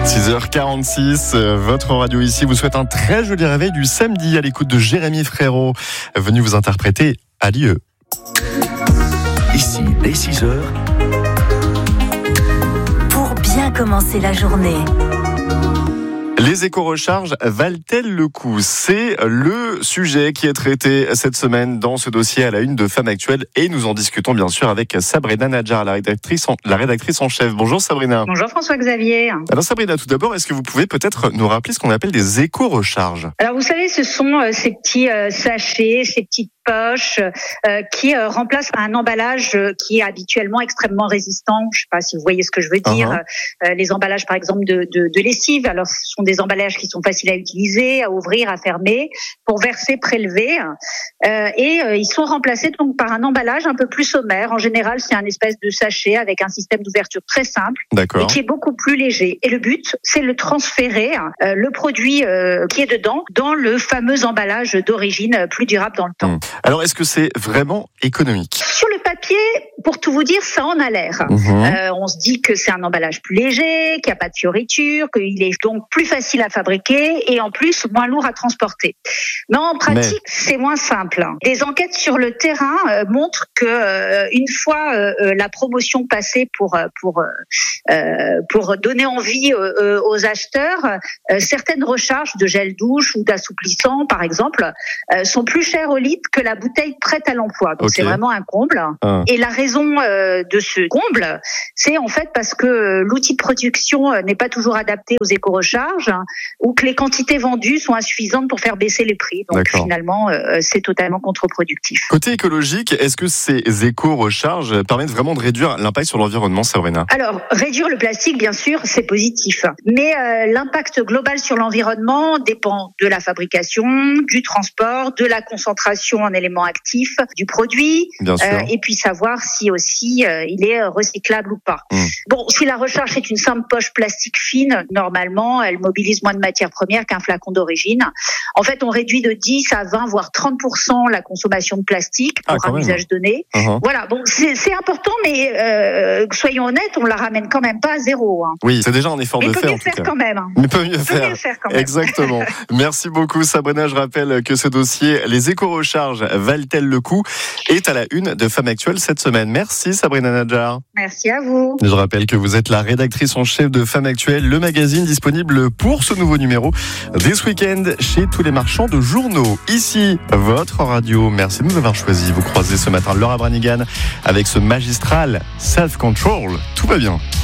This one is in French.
6h46, votre radio ici vous souhaite un très joli réveil du samedi à l'écoute de Jérémy Frérot, venu vous interpréter à l'IE. Ici, dès 6h. Pour bien commencer la journée. Les éco-recharges valent-elles le coup ? C'est le sujet qui est traité cette semaine dans ce dossier à la une de Femmes Actuelles et nous en discutons bien sûr avec Sabrina Nadjar, la rédactrice en chef. Bonjour Sabrina. Bonjour François-Xavier. Alors Sabrina, tout d'abord, est-ce que vous pouvez peut-être nous rappeler ce qu'on appelle des éco-recharges ? Alors vous savez, ce sont ces petits sachets, ces petites poches qui remplacent un emballage qui est habituellement extrêmement résistant. Je ne sais pas si vous voyez ce que je veux dire. Les emballages par exemple de lessive, alors ce sont des emballages qui sont faciles à utiliser, à ouvrir, à fermer, pour verser, prélever. Ils sont remplacés donc par un emballage un peu plus sommaire. En général, c'est un espèce de sachet avec un système d'ouverture très simple et qui est beaucoup plus léger. Et le but, c'est de transférer le produit qui est dedans dans le fameux emballage d'origine plus durable dans le temps. Alors, est-ce que c'est vraiment économique ? Sur le papier, pour tout vous dire, ça en a l'air. On se dit que c'est un emballage plus léger, qu'il n'y a pas de fioritures, qu'il est donc plus facile à fabriquer et en plus moins lourd à transporter. Mais en pratique, c'est moins simple. Des enquêtes sur le terrain montrent que une fois la promotion passée pour donner envie aux acheteurs, certaines recharges de gel douche ou d'assouplissant, par exemple, sont plus chères au litre que la bouteille prête à l'emploi. Donc c'est vraiment un comble. Et la raison de ce comble, c'est en fait parce que l'outil de production n'est pas toujours adapté aux éco-recharges ou que les quantités vendues sont insuffisantes pour faire baisser les prix. Donc finalement, c'est totalement contre-productif. Côté écologique, est-ce que ces éco-recharges permettent vraiment de réduire l'impact sur l'environnement, Sabrina ? Alors, réduire le plastique, bien sûr, c'est positif. Mais l'impact global sur l'environnement dépend de la fabrication, du transport, de la concentration en éléments actifs du produit, et puis savoir si aussi il est recyclable ou pas. Bon, si la recharge est une simple poche plastique fine, normalement, elle mobilise moins de matières premières qu'un flacon d'origine. En fait, on réduit de 10 à 20, voire 30% la consommation de plastique pour un usage donné. Voilà, bon, c'est important, mais soyons honnêtes, on la ramène quand même pas à zéro. Oui, c'est déjà un effort de faire, en tout cas. Quand même. Mais peut mieux faire quand même. Exactement. Merci beaucoup, Sabrina. Je rappelle que ce dossier, les éco-recharges valent-elles le coup, est à la une de Femmes Actuelles cette semaine. Merci, Sabrina Nadjar. Merci à vous. Je rappelle que vous êtes la rédactrice en chef de Femmes Actuelles, le magazine disponible pour ce nouveau numéro dès ce week-end chez tous les marchands de journaux. Ici, votre radio. Merci de nous avoir choisi. Vous croisez ce matin Laura Branigan avec ce magistral Self Control. Tout va bien.